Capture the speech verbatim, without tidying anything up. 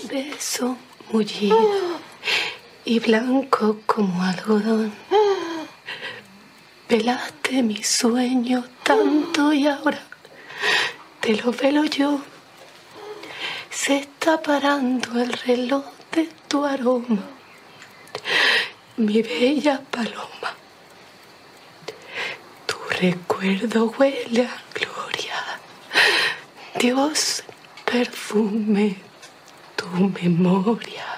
beso mullido y blanco como algodón. Velaste mi sueño tanto y ahora te lo velo yo. Se está parando el reloj de tu aroma, mi bella paloma. Tu recuerdo huele a gloria. Dios perfume tu memoria.